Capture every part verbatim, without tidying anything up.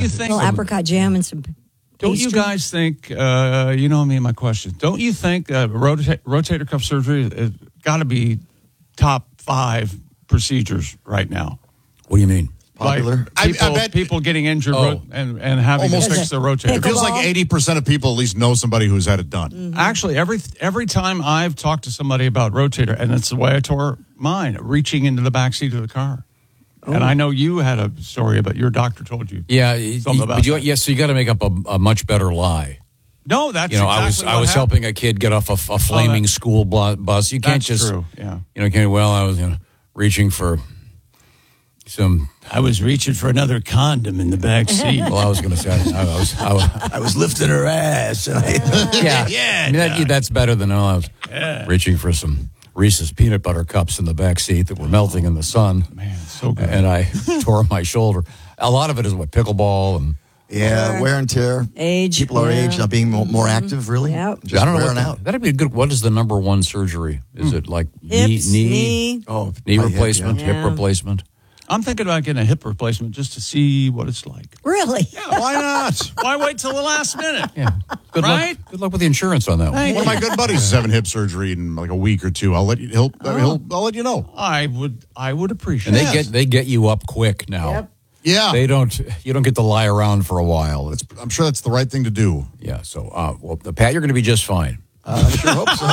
you think? A little apricot jam and some Don't pastry. you guys think, uh, you know me, my question, don't you think uh, rota- rotator cuff surgery has got to be top five procedures right now? What do you mean? Popular? Like people, I, I bet people getting injured Oh. ro- and, and having Almost to fix their rotator. it feels like Pickleball? eighty percent of people at least know somebody who's had it done. Mm-hmm. Actually, every every time I've talked to somebody about rotator, and it's the way I tore mine, reaching into the back seat of the car. And I know you had a story about your doctor told you. Yeah, something about but you, that. yes, so you got to make up a, a much better lie. No, that's You know, exactly I was what I was happened. helping a kid get off a, a flaming that- school blu- bus. You can't That's just true, yeah. You know, can't, well, I was you know reaching for some. I was reaching for another condom in the back seat. Well, I was going to say I, I was I was I was lifting her ass. yeah Yeah, I mean, that, that's better than oh, I was reaching for some Reese's peanut butter cups in the back seat that were melting in the sun. Man, it's so good. And I tore my shoulder. A lot of it is what pickleball and Yeah, wear and tear. Age, People our yeah. age not being more, more active, really. Yep. Just I don't know wearing what out. the, that'd be a good. What is the number one surgery? Is it like Hips, knee, knee. Oh, knee my hip, replacement, yeah. hip Yeah. replacement? I'm thinking about getting a hip replacement just to see what it's like. Really? Why not? Why wait till the last minute? Yeah. Good Right? luck. Good luck with the insurance on that one. Thank One of my good buddies is having hip surgery in like a week or two. I'll let you. He'll. Oh. He'll. I'll let you know. I would I would appreciate And they it. get they get you up quick now. Yep. Yeah, They don't. You don't get to lie around for a while. It's, I'm sure that's the right thing to do. yeah. So, uh, well, Pat, you're going to be just fine. I sure hope so.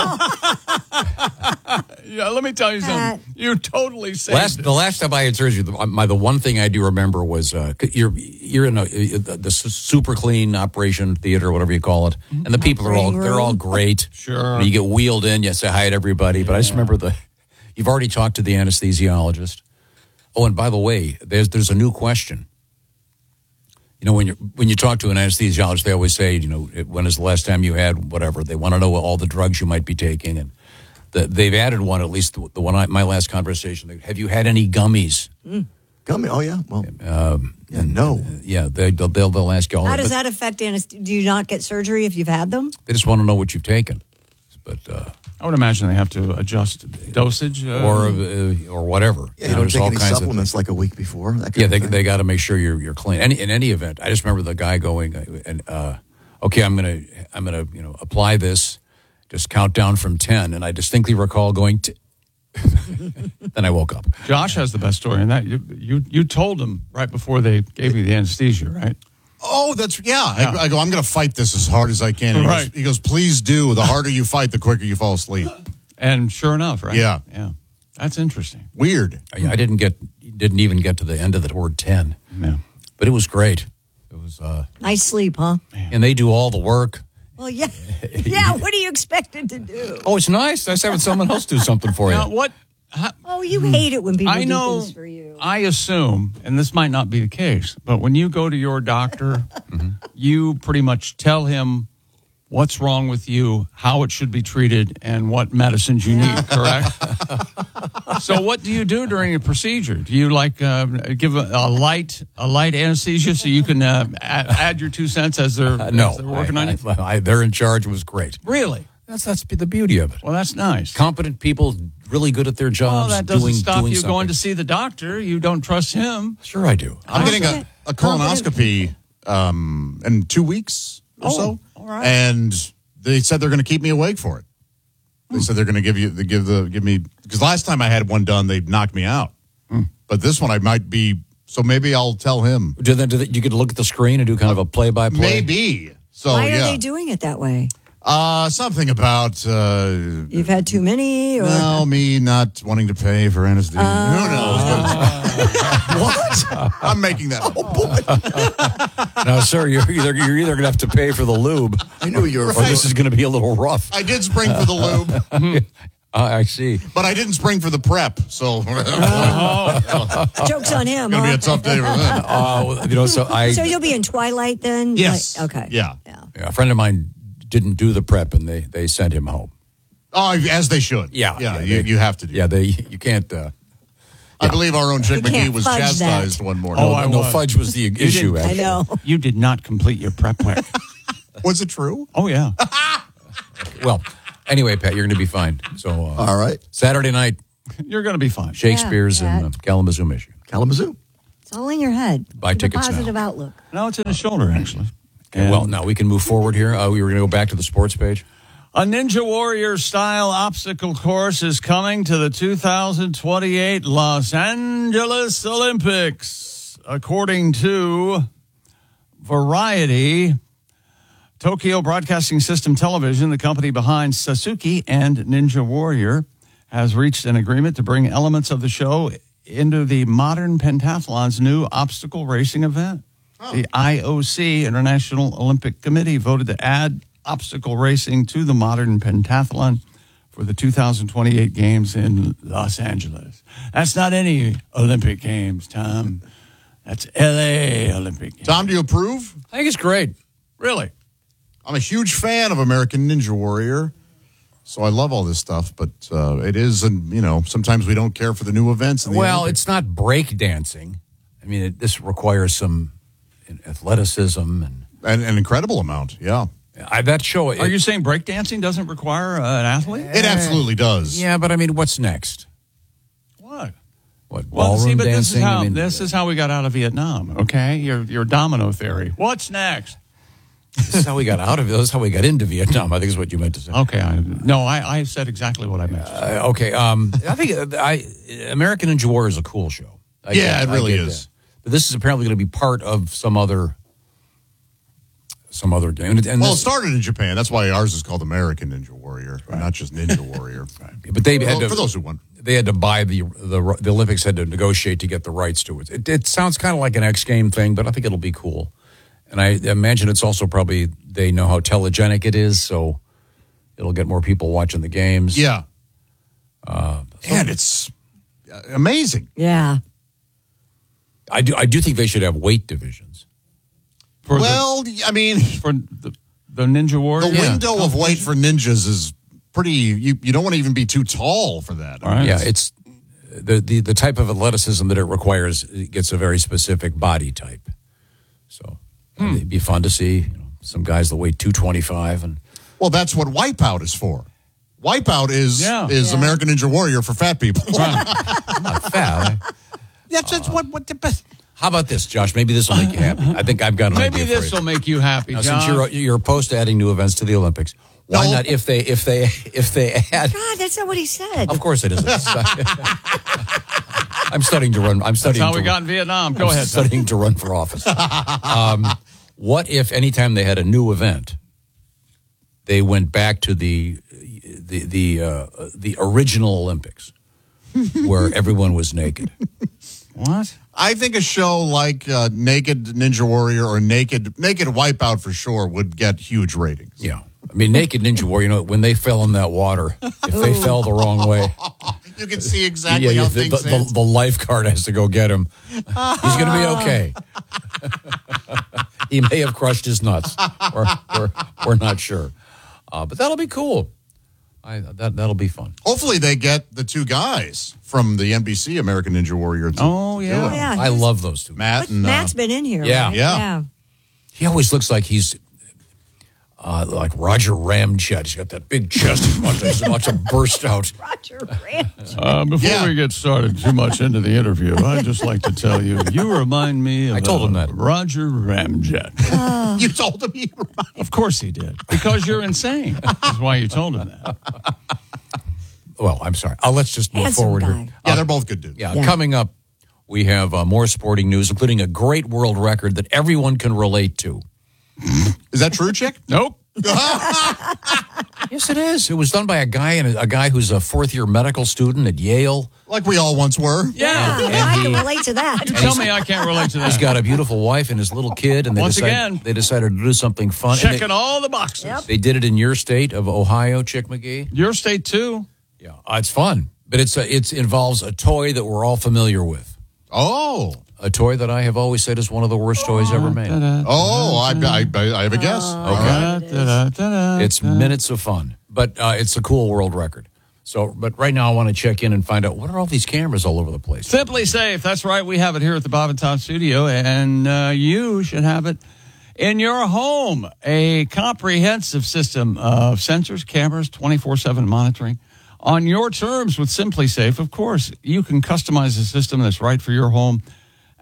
Yeah, let me tell you something. You totally saved Last it. the last time I had surgery, the, my the one thing I do remember was uh, you're you're in a, the, the super clean operation theater, whatever you call it, and the people are all Operating they're all room. great. Sure. And you get wheeled in, you say hi to everybody. But I just remember the you've already talked to the anesthesiologist. Oh, and by the way, there's there's a new question. You know, when you when you talk to an anesthesiologist, they always say, you know, when is the last time you had whatever? They want to know all the drugs you might be taking, and the, they've added one. At least the, the one I, my last conversation. Have you had any gummies? Gummy. Oh yeah. Well. Um, yeah. No. Yeah, they, they'll, they'll they'll ask you all. How of does it. that affect anesthesia? Do you not get surgery if you've had them? They just want to know what you've taken, but uh, I would imagine they have to adjust dosage. Uh, or uh, or whatever. Yeah, you don't take any supplements like a week before. That kind Yeah, of they thing. they got to make sure you're you're clean. Any in any event, I just remember the guy going uh, and uh, okay, I'm gonna I'm gonna you know apply this, just count down from ten, and I distinctly recall going to. Then I woke up. Josh has the best story in that. You, you you told him right before they gave you the anesthesia, right? Oh, that's yeah. Yeah. I, I go. I'm going to fight this as hard as I can. And he Right. Goes, he goes, please do. The harder you fight, the quicker you fall asleep. And sure enough, right? Yeah. Yeah. That's interesting. Weird. I, I didn't get didn't even get to the end of the word ten, Yeah. but it was great. It was, uh, Nice sleep, huh? and they do all the work. Well, yeah. Yeah, what are you expected to do? Oh, it's nice. Nice having someone else do something for you. Now, what? How, Oh, you hate it when people I do know. things for you. I assume, and this might not be the case, but when you go to your doctor, you pretty much tell him what's wrong with you, how it should be treated, and what medicines you need. Correct. So, what do you do during a procedure? Do you like uh, give a, a light a light anesthesia so you can uh, add, add your two cents as they're, Uh, no, as they're working I, on you? I, I, they're in charge. It was great. Really? That's that's the beauty of it. Well, that's nice. Competent people, really good at their jobs. Well, that doesn't doing, stop doing you something. going to see the doctor. You don't trust him. Sure, I do. I'm Okay. getting a, a colonoscopy um, in two weeks or Oh, so, all right. and they said they're going to keep me awake for it. They said they're going to give you, they give the, give me because last time I had one done, they knocked me out, but this one I might be. So maybe I'll tell him. Do they, do they, you could look at the screen and do kind of a play-by-play. Maybe. So Why yeah, are they doing it that way? uh, something about uh, You've had too many? Or no, me not wanting to pay for anesthesia. Who knows? But what? I'm making that. Oh boy! Now, sir, you're either you're either going to have to pay for the lube, I knew you were. or this is going to be a little rough. I did spring for the lube, I I see. but I didn't spring for the prep. So joke's on him, gonna be huh? a tough day for them. Uh, you know, so I So you'll be in Twilight then? Yes. Like- okay. Yeah. Yeah. a friend of mine didn't do the prep, and they they sent him home. Oh, as they should. Yeah, yeah. yeah, you, they- you have to do. Yeah, they you can't. Uh, I believe our own Chick You McGee can't was fudge chastised that. one morning. no, I no was. fudge was the issue. didn't- I Actually. know. You did not complete your prep work. Was it true? Oh, yeah. Well, anyway, Pat, you're going to be fine. So uh, All right. Saturday night, You're going to be fine. Shakespeare's Yeah, in uh, Kalamazoo, Michigan. Kalamazoo. It's all in your head. Buy Keep a tickets now. positive outlook. No, it's in his shoulder, actually. Okay, well, now we can move forward here. Uh, we were going to go back to the sports page. A Ninja Warrior style obstacle course is coming to the two thousand twenty-eight Los Angeles Olympics. According to Variety, Tokyo Broadcasting System Television, the company behind Sasuke and Ninja Warrior, has reached an agreement to bring elements of the show into the modern pentathlon's new obstacle racing event. Oh. The I O C, International Olympic Committee, voted to add obstacle racing to the modern pentathlon for the two thousand twenty-eight games in Los Angeles. That's not any Olympic Games, Tom. That's L A Olympic Games. Tom, do you approve? I think it's great. Really? I'm a huge fan of American Ninja Warrior, so I love all this stuff. But uh, it is, and you know, sometimes we don't care for the new events. In the Well, Olympics. it's not break dancing. I mean, it, this requires some athleticism and an, an incredible amount. Yeah, I, that show. It, Are you saying breakdancing doesn't require uh, an athlete? it absolutely does. Yeah, but I mean, what's next? What? What Well, ballroom see, but dancing? this is how I mean, this is how we got out of Vietnam. Okay, your your domino theory. What's next? this is how we got out of it. This is how we got into Vietnam. I think is what you meant to say. Okay, I, no, I, I said exactly what I meant. to say. Uh, okay, um, I think uh, I American Ninja Warrior is a cool show. I Yeah, get- it really I get is. that. But this is apparently going to be part of some other, some other game. And, and Well, it this, started in Japan. That's why ours is called American Ninja Warrior, not just Ninja Warrior. but they For, had to, for those who want. they had to buy the, the the Olympics had to negotiate to get the rights to it. It, it sounds kind of like an X game thing, but I think it'll be cool. And I imagine it's also probably they know how telegenic it is, so it'll get more people watching the games. Yeah, Uh, and it's uh, amazing. Yeah. I do. I do think they should have weight divisions. For Well, I mean, the, for the, the Ninja Warrior. the window of weight for ninjas is pretty. You you don't want to even be too tall for that. All right. Yeah, it's the, the the type of athleticism that it requires. It gets a very specific body type. So it'd be fun to see you know, some guys that weigh two twenty five and Well, that's what Wipeout is for. Wipeout is Yeah. is Yeah. American Ninja Warrior for fat people. not fat. That's, that's what what the best. How about this, Josh? Maybe this will make you happy. I think I've got an Maybe idea this for will you. make you happy, Now, John. since you're you're opposed to adding new events to the Olympics, why No. not if they if they if they add? God, that's not what he said. Of course it is. I'm studying to run. I'm That's studying. how to we run. got in Vietnam. Go I'm ahead. Tom. studying to run for office. Um, what if anytime they had a new event, they went back to the the the uh, the original Olympics, where everyone was naked? What? I think a show like uh, Naked Ninja Warrior or Naked Naked Wipeout for sure would get huge ratings. Yeah, I mean, Naked Ninja Warrior. You know, when they fell in that water, if they fell the wrong way, You can see exactly yeah, how the, things the, end. the, the lifeguard has to go get him. He's going to be okay. He may have crushed his nuts. We're, we're, we're not sure. Uh, but that'll be cool. I, that, that'll be fun. Hopefully, they get the two guys from the N B C American Ninja Warrior. To Oh, yeah. do Oh, it. yeah. I love those two. Matt But and uh, Matt's been in here. Yeah. right? Yeah. Yeah. He always looks like he's uh, like Roger Ramjet. He's got that big chest. He's about to, he's about to burst out. Roger Ramjet. Uh, before Yeah. we get started too much into the interview, I'd just like to tell you, you remind me of I told him uh, that. Roger Ramjet. you told him you were right. Of course he did. Because you're insane. That's why you told him that. Well, I'm sorry. Uh, let's just move Handsome forward guy. here. Yeah, they're both good dudes. Yeah, Yeah. coming up, we have uh, more sporting news, including a great world record that everyone can relate to. Is that true, Chick? Nope. Yes, it is. It was done by a guy and a, a guy who's a fourth year medical student at Yale. Like we all once were. Yeah. And I can he- relate to that. You tell me I can't relate to He's that. got a beautiful wife and his little kid, and they Once decided, again. they decided to do something fun. And Checking they, all the boxes. Yep. they did it in your state of Ohio, Chick McGee. Your state, too. Yeah, uh, it's fun, but it's a, it's involves a toy that we're all familiar with. Oh. A toy that I have always said is one of the worst toys ever made. Oh, I, I, I have a guess. Okay. It's minutes of fun, but uh, it's a cool world record. So, but right now I want to check in and find out what are all these cameras all over the place. Simply Safe. That's right. We have it here at the Bob and Tom studio, and uh, you should have it in your home. A comprehensive system of sensors, cameras, twenty-four seven monitoring on your terms with Simply Safe. Of course, you can customize a system that's right for your home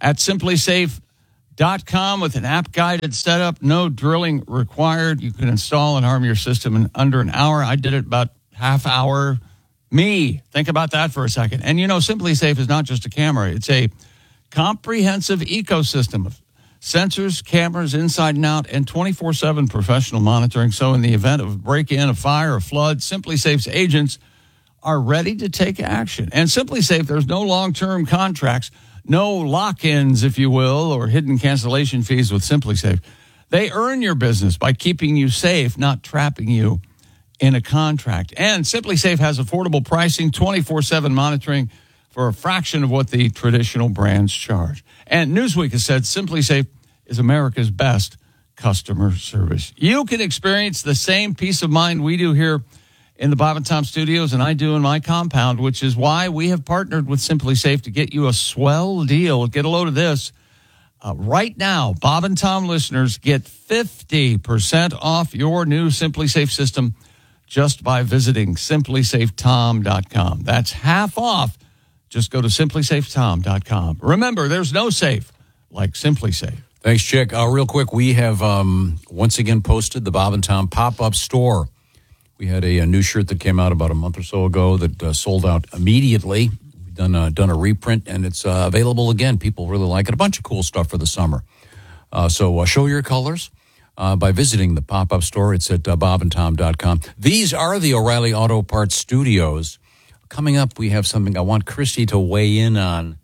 at simply safe dot com with an app-guided setup. No drilling required. You can install and harm your system in under an hour. I did it about half hour. Me. Think about that for a second. And, you know, SimpliSafe is not just a camera. It's a comprehensive ecosystem of sensors, cameras inside and out, and twenty-four seven professional monitoring. So in the event of a break-in, a fire, a flood, SimpliSafe's agents are ready to take action. And SimpliSafe, there's no long-term contracts, no lock-ins, if you will, or hidden cancellation fees with SimpliSafe. They earn your business by keeping you safe, not trapping you in a contract. And SimpliSafe has affordable pricing, twenty-four seven monitoring for a fraction of what the traditional brands charge. And Newsweek has said SimpliSafe is America's best customer service. You can experience the same peace of mind we do here in the Bob and Tom studios, and I do in my compound, which is why we have partnered with SimpliSafe to get you a swell deal. Get a load of this. Uh, right now, Bob and Tom listeners get fifty percent off your new SimpliSafe system just by visiting simply safe tom dot com. That's half off. Just go to simply safe tom dot com. Remember, there's no safe like SimpliSafe. Thanks, Chick. Uh, real quick, we have um, once again posted the Bob and Tom pop-up store. We had a, a new shirt that came out about a month or so ago that uh, sold out immediately. We've done, uh, done a reprint, and it's uh, available again. People really like it. A bunch of cool stuff for the summer. Uh, so uh, show your colors uh, by visiting the pop-up store. It's at uh, bob and tom dot com. These are the O'Reilly Auto Parts Studios. Coming up, we have something I want Christy to weigh in on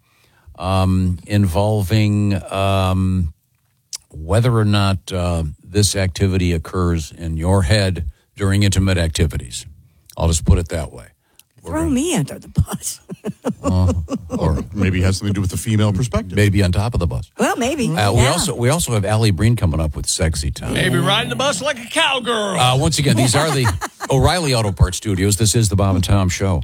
um, involving um, whether or not uh, this activity occurs in your head during intimate activities. I'll just put it that way. Throw gonna, me under the bus. uh, or maybe it has something to do with the female perspective. Maybe on top of the bus. Well, maybe. Uh, we yeah. also we also have Allie Breen coming up with Sexy Time. Maybe riding the bus like a cowgirl. Uh, once again, these are the O'Reilly Auto Parts Studios. This is the Bob and Tom Show.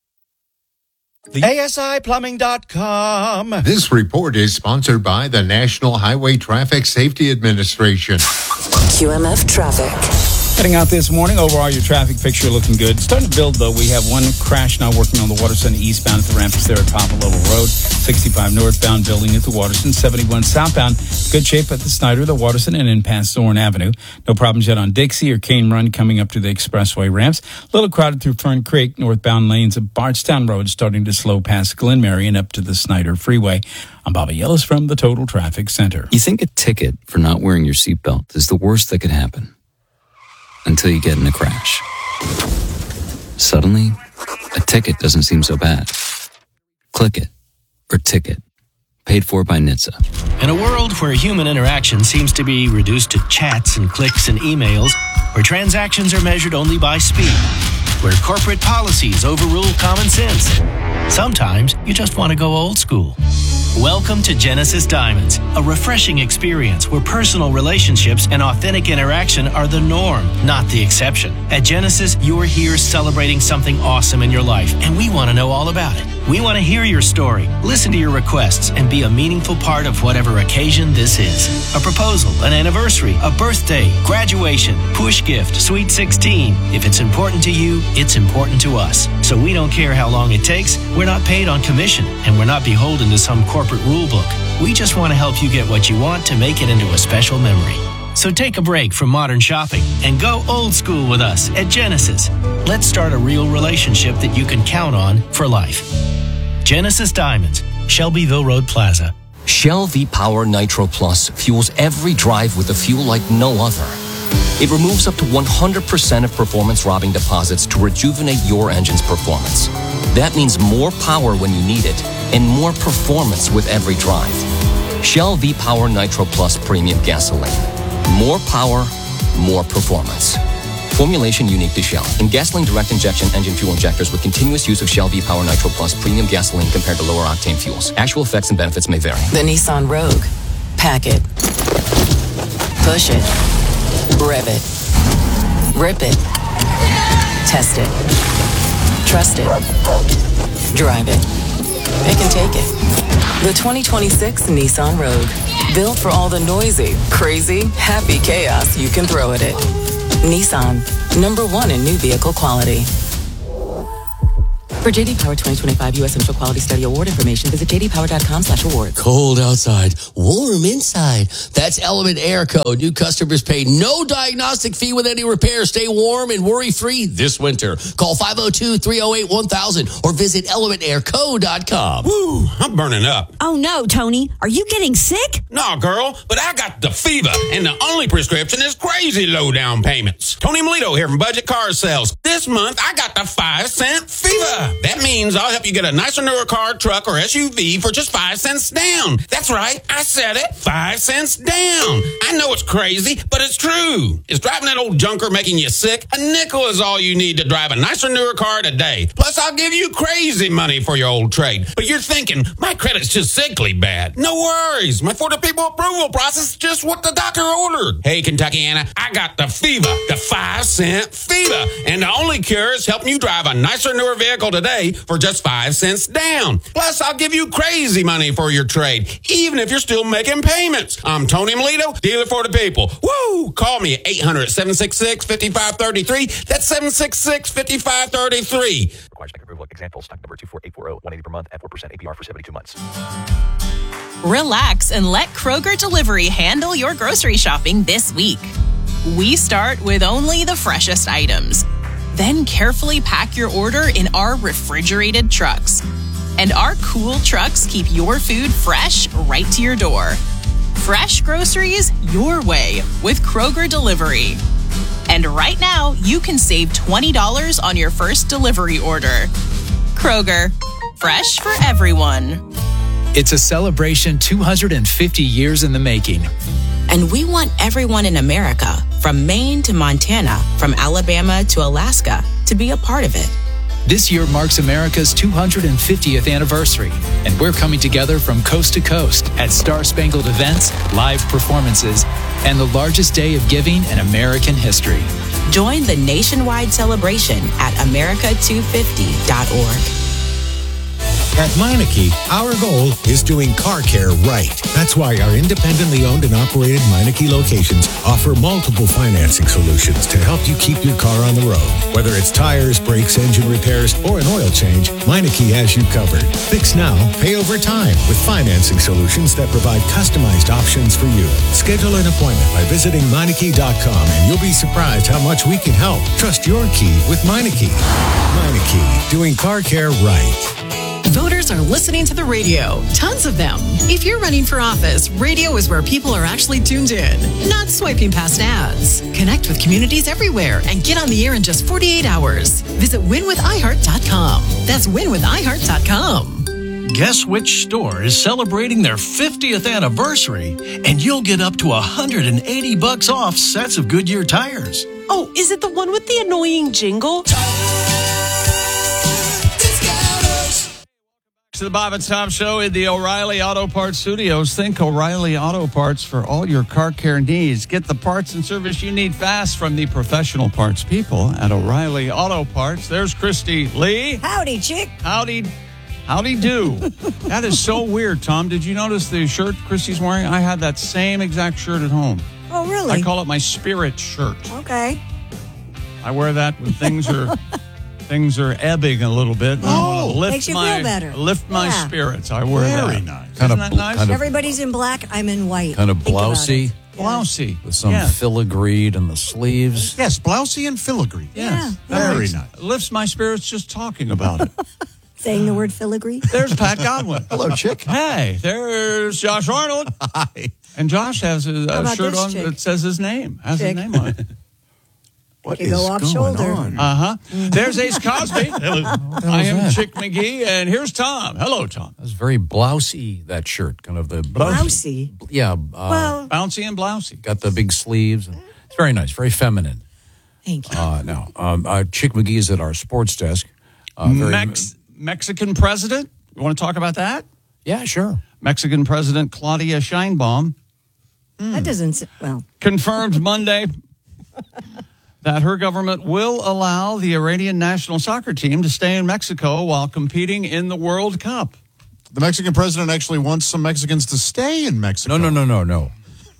A S I plumbing dot com. This report is sponsored by the National Highway Traffic Safety Administration. Q M F traffic. Heading out this morning, overall your traffic picture looking good. Starting to build though. We have one crash now working on the Waterson eastbound at the ramps there at Popple Level Road. sixty-five northbound building at the Waterson. seventy-one southbound. Good shape at the Snyder, the Waterson, and in past Zorn Avenue. No problems yet on Dixie or Cane Run coming up to the expressway ramps. A little crowded through Fern Creek. Northbound lanes of Bardstown Road starting to slow past Glen Mary and up to the Snyder Freeway. I'm Bobby Ellis from the Total Traffic Center. You think a ticket for not wearing your seatbelt is the worst that could happen until you get in a crash. Suddenly, a ticket doesn't seem so bad. Click it or ticket. Paid for by N H T S A. In a world where human interaction seems to be reduced to chats and clicks and emails, where transactions are measured only by speed, where corporate policies overrule common sense, sometimes you just want to go old school. Welcome to Genesis Diamonds, a refreshing experience where personal relationships and authentic interaction are the norm, not the exception. At Genesis, you're here celebrating something awesome in your life, and we want to know all about it. We want to hear your story, listen to your requests, and be a meaningful part of whatever occasion this is. A proposal, an anniversary, a birthday, graduation, push gift, sweet sixteen. If it's important to you, it's important to us. So we don't care how long it takes. We're not paid on commission, and we're not beholden to some corporate rule book. We just want to help you get what you want to make it into a special memory. So take a break from modern shopping and go old school with us at Genesis. Let's start a real relationship that you can count on for life. Genesis Diamonds, Shelbyville Road Plaza. Shell V-Power Nitro Plus fuels every drive with a fuel like no other. It removes up to one hundred percent of performance-robbing deposits to rejuvenate your engine's performance. That means more power when you need it and more performance with every drive. Shell V-Power Nitro Plus Premium Gasoline. More power, more performance. Formulation unique to Shell. In gasoline direct injection engine fuel injectors with continuous use of Shell V-Power Nitro Plus Premium Gasoline compared to lower octane fuels. Actual effects and benefits may vary. The Nissan Rogue. Pack it. Push it. Rev it. Rip it. Test it. Trust it. Drive it. Pick and take it. The twenty twenty-six Nissan Rogue. Built for all the noisy, crazy, happy chaos you can throw at it. Nissan. Number one in new vehicle quality. For J D Power twenty twenty-five U S Central Quality Study Award information, visit j d power dot com slash awards. Cold outside, warm inside. That's Element Air Co. New customers pay no diagnostic fee with any repair. Stay warm and worry-free this winter. Call five oh two, three oh eight, one thousand or visit element air co dot com. Woo, I'm burning up. Oh, no, Tony. Are you getting sick? No, girl, but I got the fever, and the only prescription is crazy low down payments. Tony Melito here from Budget Car Sales. This month, I got the five cent fever. That means I'll help you get a nicer, newer car, truck, or S U V for just five cents down. That's right, I said it, five cents down. I know it's crazy, but it's true. Is driving that old junker making you sick? A nickel is all you need to drive a nicer, newer car today. Plus, I'll give you crazy money for your old trade. But you're thinking, my credit's just sickly bad. No worries. My For the People approval process is just what the doctor ordered. Hey, Kentuckiana, I got the fever, the five cent fever. And the only cure is helping you drive a nicer, newer vehicle today for just five cents down. Plus, I'll give you crazy money for your trade, even if you're still making payments. I'm Tony Melito, dealer for the people. Woo! Call me at eight hundred, seven six six, five five three three. That's seven six six, five five three three. Requires bank approval. Example, stock number two four eight four zero, one hundred eighty per month at four percent A P R for seventy-two months. Relax and let Kroger Delivery handle your grocery shopping this week. We start with only the freshest items. Then carefully pack your order in our refrigerated trucks. And our cool trucks keep your food fresh right to your door. Fresh groceries your way with Kroger Delivery. And right now, you can save twenty dollars on your first delivery order. Kroger, fresh for everyone. It's a celebration two hundred fifty years in the making. And we want everyone in America, from Maine to Montana, from Alabama to Alaska, to be a part of it. This year marks America's two hundred fiftieth anniversary, and we're coming together from coast to coast at Star-Spangled events, live performances, and the largest day of giving in American history. Join the nationwide celebration at america two fifty dot org. At Meineke, our goal is doing car care right. That's why our independently owned and operated Meineke locations offer multiple financing solutions to help you keep your car on the road. Whether it's tires, brakes, engine repairs, or an oil change, Meineke has you covered. Fix now, pay over time with financing solutions that provide customized options for you. Schedule an appointment by visiting Meineke dot com and you'll be surprised how much we can help. Trust your key with Meineke. Meineke, doing car care right. Voters are listening to the radio. Tons of them. If you're running for office, radio is where people are actually tuned in, not swiping past ads. Connect with communities everywhere and get on the air in just forty-eight hours. Visit win with i heart dot com. That's win with i heart dot com. Guess which store is celebrating their fiftieth anniversary, and you'll get up to one hundred eighty bucks off sets of Goodyear tires. Oh, is it the one with the annoying jingle? To the Bob and Tom Show in the O'Reilly Auto Parts Studios. Think O'Reilly Auto Parts for all your car care needs. Get the parts and service you need fast from the professional parts people at O'Reilly Auto Parts. There's Christy Lee. Howdy, chick. Howdy. Howdy do. That is so weird, Tom. Did you notice the shirt Christy's wearing? I had that same exact shirt at home. Oh, really? I call it my spirit shirt. Okay. I wear that when things are... Things are ebbing a little bit. Oh, lift makes you my, feel better. Lift my Yeah. spirits. I wear Very that. nice. Kind of that bl- nice? kind of- Everybody's in black. I'm in white. Kind of Think about blousy. it. Blousy. With some Yeah. filigreed in the sleeves. Yes, blousy and filigree. Yes. Yeah. That Very makes- nice. Lifts my spirits just talking about it. Saying the word filigree. There's Pat Godwin. Hello, chick. Hey, there's Josh Arnold. Hi. And Josh has a, How a about shirt this on chick? that says his name. Has Chick. his name on it. What You is go off going shoulder. on? Uh-huh. There's Ace Cosby. Hello. I am that? Chick McGee, and here's Tom. Hello, Tom. That's very blousy, that shirt. Kind of the... Blousy. Yeah. Uh, Well, Bouncy and blousy. got the big sleeves. It's very nice, very feminine. thank you. Uh, now, um, uh, Chick McGee is at our sports desk. Uh, very, Mex- Mexican president. You want to talk about that? Yeah, sure. Mexican President Claudia Sheinbaum That doesn't, s- well, confirmed Monday that her government will allow the Iranian national soccer team to stay in Mexico while competing in the World Cup. The Mexican president actually wants some Mexicans to stay in Mexico. No, no, no, no, no.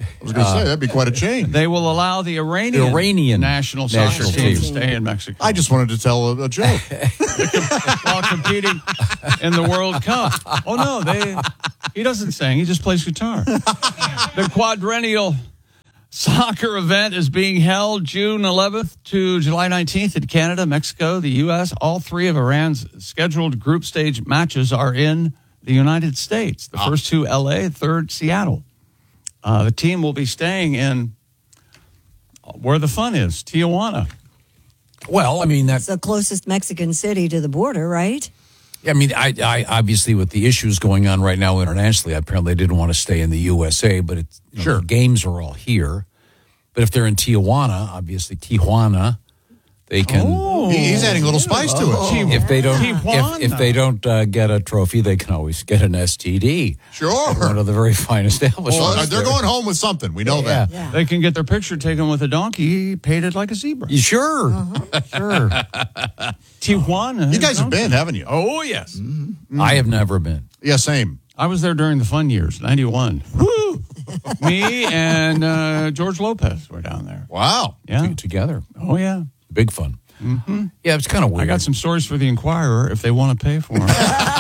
I was going to say, that'd be quite a change. They will allow the Iranian, The Iranian national soccer national team to team. stay in Mexico I just wanted to tell a, a joke. while competing in the World Cup. Oh, no, they. he doesn't sing. He just plays guitar. The quadrennial soccer event is being held June eleventh to July nineteenth in Canada, Mexico, the U S. All three of Iran's scheduled group stage matches are in the United States. The first two, L A, third, Seattle. Uh, the team will be staying in where the fun is, Tijuana. Well, I mean, It's that. the closest Mexican city to the border, right? I mean, I, I obviously with the issues going on right now internationally, apparently they didn't want to stay in the U S A, but it's, you know, Sure. the games are all here. But if they're in Tijuana, obviously Tijuana, they can. Oh. He- he's adding a little spice to it. If they don't, Tijuana. if, if they don't uh, get a trophy, they can always get an S T D. Sure. One of the very fine establishments. Well, they're going home with something. We know that. Yeah. They can get their picture taken with a donkey painted like a zebra. You sure? Sure. Tijuana. You guys have been, haven't you? Oh, yes. I have never been. Yeah, same. I was there during the fun years, ninety-one. Woo! Me and uh, George Lopez were down there. Wow. Yeah. T- together. Oh, yeah. Big fun. Mm-hmm. Yeah, it's kind of weird. I got some stories for the Inquirer if they want to pay for them.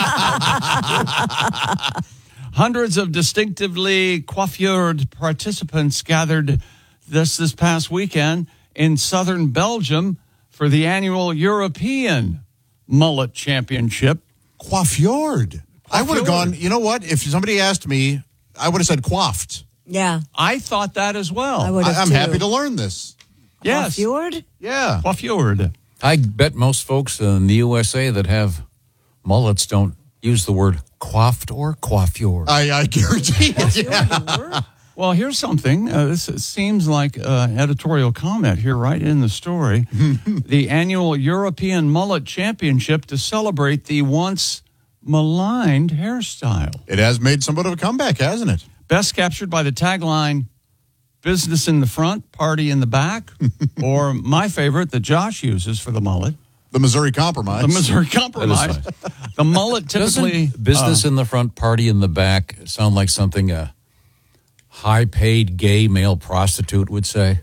Hundreds of distinctively coiffured participants gathered this this past weekend in southern Belgium for the annual European Mullet Championship. Coiffured. I would have gone, you know what? If somebody asked me, I would have said coiffed. Yeah. I thought that as well. I would have I, I'm too. happy to learn this. Yes. Fjord? Yeah. Coiffured. I bet most folks in the U S A that have mullets don't use the word coiffed or coiffured. I, I guarantee it. Yeah. Well, here's something. Uh, this seems like an editorial comment here, right in the story. The annual European Mullet Championship to celebrate the once maligned hairstyle. It has made somewhat of a comeback, hasn't it? Best captured by the tagline, business in the front, party in the back, or my favorite that Josh uses for the mullet, The Missouri Compromise. the Missouri Compromise. The mullet typically... Doesn't business uh, in the front, party in the back sound like something a high-paid gay male prostitute would say?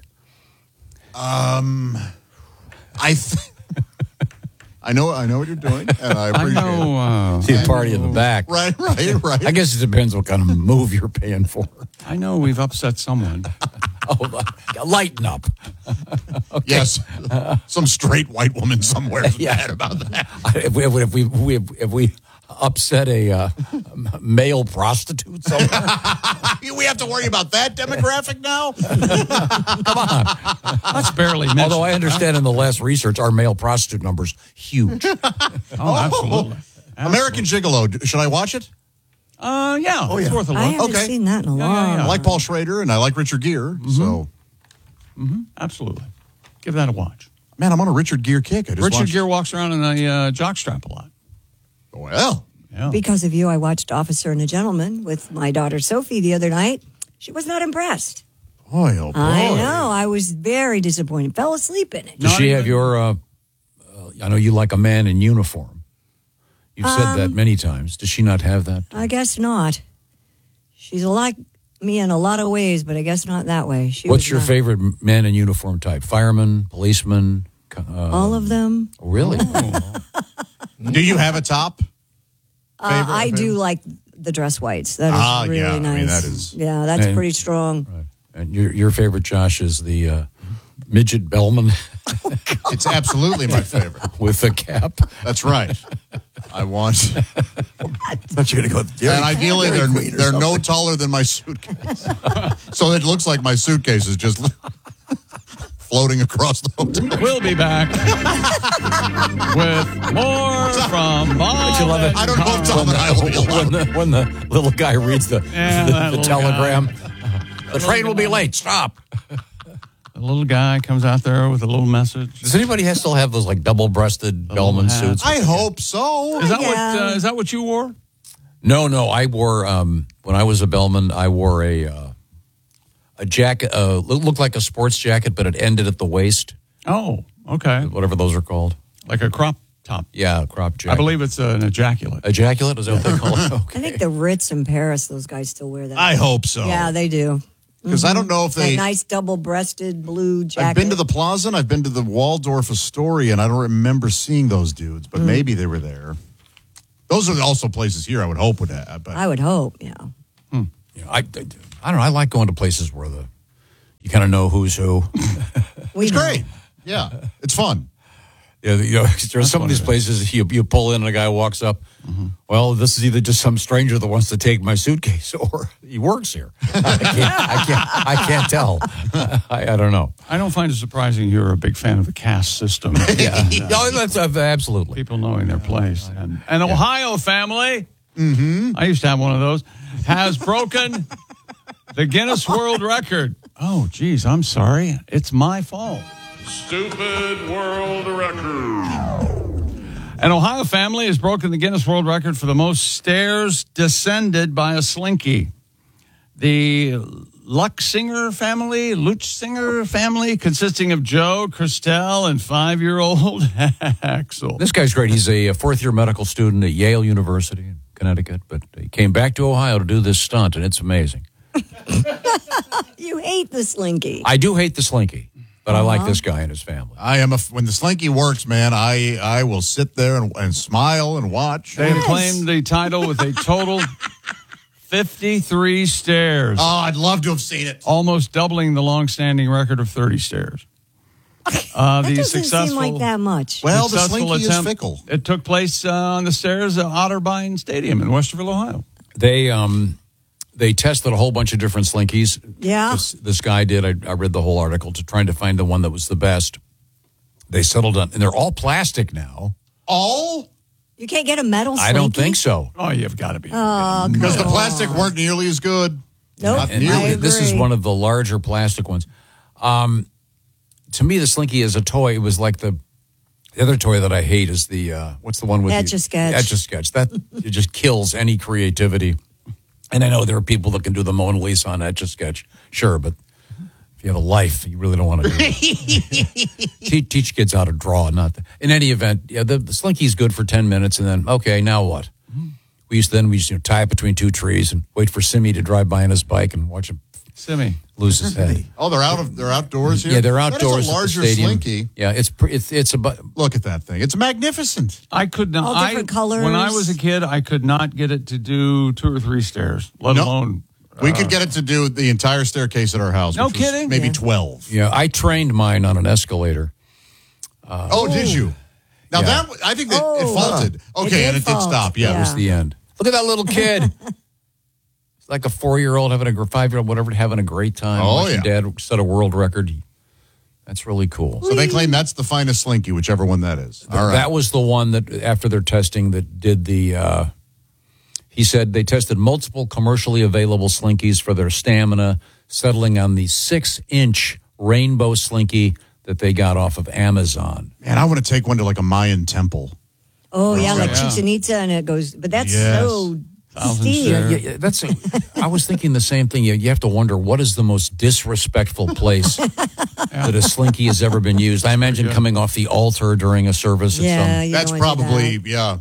Um, I th- I know I know what you're doing, and I I appreciate know... Uh, See, a party in the back. it. Right, right, right. I guess it depends what kind of move you're paying for. I know we've upset someone. Oh, lighten up. Okay. Yes, some straight white woman somewhere is Yeah. mad about that. If we, if we, we, if we upset a uh, male prostitute somewhere, We have to worry about that demographic now. come on. That's barely mentioned. Although I understand in the last research, our male prostitute numbers huge. Oh, absolutely. American Gigolo. Should I watch it? Uh, yeah, Oh, it's yeah. worth a look. I haven't Okay. seen that in a Yeah, long yeah, yeah. I like Paul Schrader and I like Richard Gere. So, Absolutely. Give that a watch. man, I'm on a Richard Gere kick. I just Richard watched- Gere walks around in a uh, jockstrap a lot. Well, Yeah. Because of you, I watched Officer and a Gentleman with my daughter Sophie the other night. She was not impressed. boy, oh boy. I know. I was very disappointed. Fell asleep in it. Does she have your, uh, uh, I know you like a man in uniform. You've said that Um, many times. Does she not have that? I guess not. She's like me in a lot of ways, but I guess not that way. She What's was your not. favorite man in uniform type? Fireman, policeman? Uh, All of them. Really? Do you have a top? Uh, Favorite- I do favorite? like the dress whites. That is Ah, really yeah. I nice. mean, that is- Yeah, that's And- pretty strong. And your your favorite, Josh, is the uh, midget bellman It's absolutely my favorite. with the cap. That's right. I want. Thought you were going to go. And ideally, they're they're no taller than my suitcase, so it looks like my suitcase is just floating across the hotel. We'll be back with more from Bob. Don't you love it? I don't know if Tom and I will be allowed. when the, when the little guy reads the, Yeah, the, that the little telegram. The train will be late. Stop. The little guy comes out there with a little message. Does anybody has still have those like double-breasted Bellman hat. suits? I hope so. Is that Yeah. what uh, is that what you wore? No, no. I wore um, when I was a bellman. I wore a uh, a jacket. Uh, look- looked like a sports jacket, but it ended at the waist. Oh, okay. Whatever those are called. Like a crop top. Yeah, crop jacket. I believe it's an ejaculate. Ejaculate is that what they call it? Okay. I think the Ritz in Paris, those guys still wear that. I hope so. Yeah, they do. Because I don't know if they. That nice double-breasted blue jacket. I've been to the Plaza and I've been to the Waldorf Astoria, and I don't remember seeing those dudes, but Mm. maybe they were there. Those are also places here I would hope would have. But I would hope, yeah. You know, I, I, I don't know. I like going to places where the you kind of know who's who. it's great. Yeah, it's fun. Yeah, you know, there are some of these places you you pull in and a guy walks up. Mm-hmm. Well, this is either just some stranger that wants to take my suitcase, or he works here. I can't. I can't. I can't tell. I, I don't know. I don't find it surprising you're a big fan of the caste system. Yeah, no, that's uh, absolutely people knowing their place. And an Ohio family, mm-hmm. I used to have one of those, has broken the Guinness World Record. Oh, geez, I'm sorry. It's my fault. Stupid world record. An Ohio family has broken the Guinness World Record for the most stairs descended by a slinky. The Luxinger family, Luchsinger family, consisting of Joe, Christelle, and five-year-old Axel. This guy's great. He's a fourth-year medical student at Yale University in Connecticut, but he came back to Ohio to do this stunt, and it's amazing. You hate the slinky. I do hate the slinky, but I like Uh-huh. this guy and his family. I am a when the slinky works, man. I I will sit there and, and smile and watch. They have claimed the title with a total fifty-three stairs. Oh, I'd love to have seen it. Almost doubling the long-standing record of thirty stairs. Uh, That the doesn't successful, seem like that much. Well, the successful slinky is attempt, fickle. It took place uh, on the stairs at Otterbein Stadium in Westerville, Ohio. They um they tested a whole bunch of different slinkies. Yeah. This, this guy did. I, I read the whole article to trying to find the one that was the best. They settled on, and they're all plastic now. All? You can't get a metal slinky? I don't think so. Oh, you've got to be. Oh, Because the come plastic on. weren't nearly as good. Nope, Not And nearly. I this is agree. one of the larger plastic ones. Um, to me, the slinky is a toy. It was like the the other toy that I hate is the uh, what's the one with Etch a you? Sketch. Etch a Sketch. That it just kills any creativity. And I know there are people that can do the Mona Lisa on Etch a Sketch, sure, but if you have a life, you really don't want to do it. teach, teach kids how to draw, not the, in any event. Yeah, the, the slinky's good for ten minutes, and then okay, now what? We used to, then we used to you know, tie it between two trees and wait for Simi to drive by on his bike and watch him Simi. lose his head. Oh, they're out of they're outdoors here. Yeah, they're That is outdoors. a at the larger stadium. slinky. Yeah, it's pre- it's it's about. Look at that thing. It's magnificent. I could not. All different I, colors. When I was a kid, I could not get it to do two or three stairs, let Nope. alone. We uh, could get it to do the entire staircase at our house. No which was kidding? Maybe Yeah. twelve. Yeah, I trained mine on an escalator. Oh, did you? Now Yeah. that I think that it Oh. faulted. It Okay, did and it did fault. stop. Yeah. Yeah. That was the end. Look at that little kid. It's like a four-year-old having a gr- five-year-old, whatever, having a great time. Oh, Watching yeah. Dad set a world record. That's really cool. So they claim that's the finest slinky, whichever one that is. All right. That was the one that, after their testing, that did the. Uh, he said they tested multiple commercially available slinkies for their stamina, settling on the six-inch rainbow slinky that they got off of Amazon. Man, I want to take one to like a Mayan temple. Oh, yeah, like Yeah. Chichen Itza, and it goes, but that's Yes. so Thousand steep. stairs. Yeah, yeah, that's. A, I was thinking the same thing. You, you have to wonder what is the most disrespectful place that a slinky has ever been used. I imagine coming off the altar during a service. at Yeah, some, you That's don't wanna do probably that. yeah.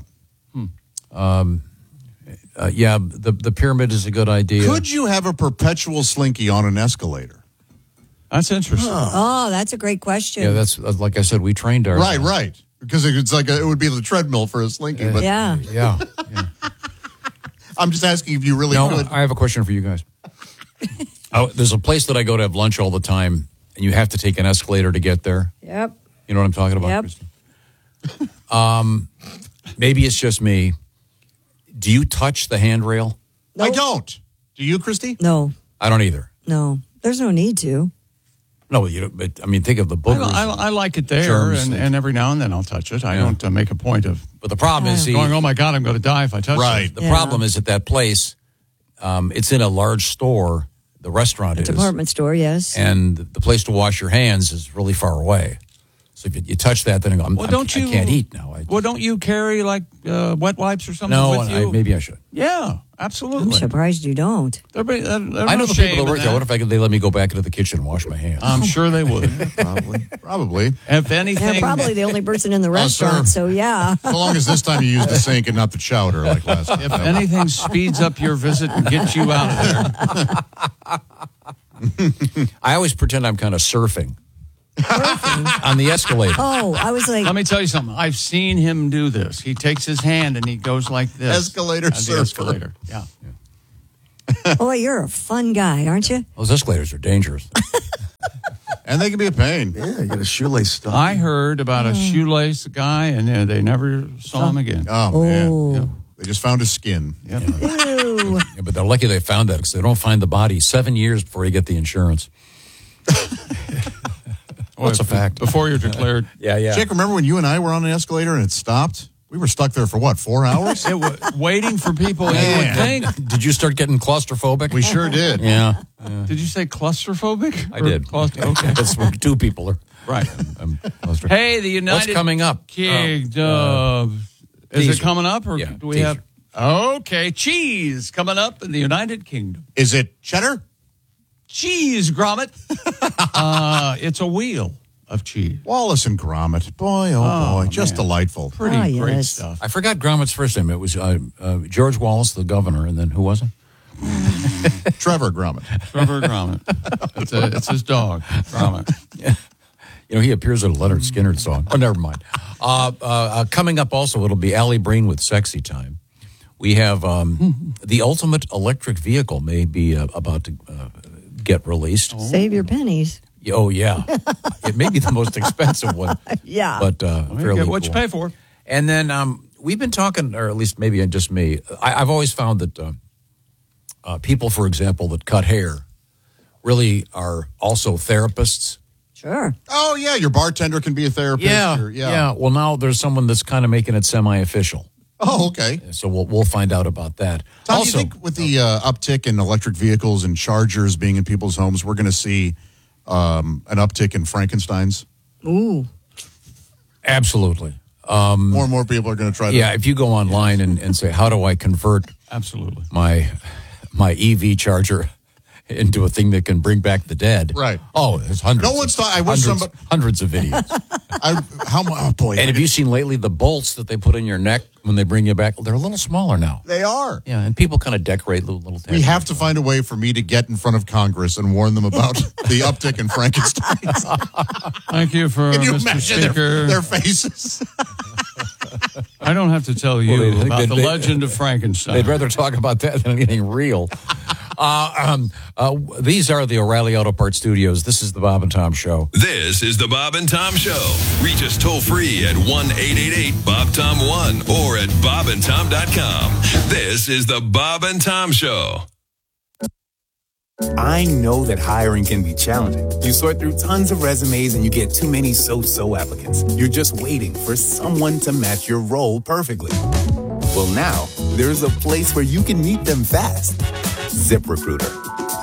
uh, yeah, the the pyramid is a good idea. Could you have a perpetual slinky on an escalator? That's interesting. Oh, that's a great question. Yeah, that's uh, like I said. We trained ours. Right, right. Because it's like a, it would be the treadmill for a slinky. But yeah. Yeah. I'm just asking if you really No, could. I have a question for you guys. Oh, there's a place that I go to have lunch all the time, and you have to take an escalator to get there. Yep. You know what I'm talking about, Yep. Kristen? Um, maybe it's just me. Do you touch the handrail? I don't. Do you, Christy? No, I don't either. no. There's no need to. No, you don't, but I mean, think of the I, boogers. I, I like it there, Germs and, that- and every now and then I'll touch it. I Yeah. don't uh, make a point of but the problem is, see, going, oh my God, I'm going to die if I touch Right. it. the Yeah. problem is at that place, um, it's in a large store. The restaurant is, Department store, yes. and the place to wash your hands is really far away. So if you, you touch that, then I go, I'm, Well, I'm- don't you? I can't eat now. I, Well, don't you carry like uh, wet wipes or something no, with I, you? maybe I should. Yeah, I'm absolutely. surprised you don't. There be- uh, there's I know no the shame people that in work there. What if I could, they let me go back into the kitchen and wash my hands? I'm sure they would. Probably. Probably. If anything, You're probably the only person in the Oh, restaurant, sir. so yeah. So long as this time you use the sink and not the chowder like last time. if anything speeds up your visit and gets you out of there, I always pretend I'm kind of surfing. On the escalator. Oh, I was like, Let me tell you something. I've seen him do this. He takes his hand and he goes like this. Escalator on the surfer. escalator. Yeah. boy, you're a fun guy, aren't you? Those escalators are dangerous. And they can be a pain. Yeah, you got a shoelace stuck. I heard about a shoelace guy, and uh, they never saw him again. Oh, man. Oh. Yeah. They just found his skin. Yep. Ew. Yeah, but they're lucky they found that because they don't find the body seven years before you get the insurance. What's a fact? Before you're declared. Yeah, yeah. Jake, remember when you and I were on an escalator and it stopped? We were stuck there for what, four hours? It was waiting for people. You would Man. think. Did you start getting claustrophobic? We sure did. Yeah. Did you say claustrophobic? I Or did. claustro- okay. That's where two people are. Right. I'm claustrophobic. Hey, the United What's coming up? Kingdom. Uh, Is teaser. it coming up, or Yeah, do we teaser. have? Okay, cheese coming up in the United Kingdom. Is it cheddar? Cheese, Gromit. uh, it's a wheel of cheese. Wallace and Gromit. Boy, oh, Oh, boy. Just man. delightful. Pretty Oh, great yes. stuff. I forgot Gromit's first name. It was uh, uh, George Wallace, the governor, and then who was it? Trevor Gromit. Trevor Gromit. It's, a, it's his dog, Gromit. You know, he appears in a Leonard Skinner song. Oh, never mind. Uh, uh, uh, coming up also, it'll be Allie Breen with Sexy Time. We have um, the ultimate electric vehicle may be uh, about to uh, get released. Save your pennies. Oh, yeah. It may be the most expensive one. Yeah. But uh, Well, you fairly get what you cool. pay for. And then um, we've been talking, or at least maybe just me, I, I've always found that uh, uh, people, for example, that cut hair really are also therapists. Sure. Oh, yeah. Your bartender can be a therapist. Yeah, or- yeah. Well, now there's someone that's kind of making it semi-official. Oh, okay. So we'll we'll find out about that. Tom, also, do you think with the uh, uptick in electric vehicles and chargers being in people's homes, we're going to see um, an uptick in Frankensteins? Ooh. absolutely. Um, More and more people are going to try to. yeah, if you go online and, and say, how do I convert Absolutely. my my E V charger into a thing that can bring back the dead? Right. Oh, there's hundreds. No one's of, thought- I wish hundreds, somebody- hundreds of videos. I, how mu- Oh, boy. And have you seen lately the bolts that they put in your neck when they bring you back? They're a little smaller now. They are. Yeah, and people kind of decorate little little. We have to find a way for me to get in front of Congress and warn them about the uptick in Frankensteins. Thank you for Can you Mister imagine Speaker. their, their faces? I don't have to tell you Well, they- about they- the they- legend of Frankenstein. They'd rather talk about that than anything real. Uh, um, uh, these are the O'Reilly Auto Parts Studios. This is the Bob and Tom Show. This is the Bob and Tom Show. Reach us toll free at one eight eight eight Bob Tom one or at bob and tom dot com. This is the Bob and Tom Show. I know that hiring can be challenging. You sort through tons of resumes and you get too many so-so applicants. You're just waiting for someone to match your role perfectly. Well, now there's a place where you can meet them fast. ZipRecruiter.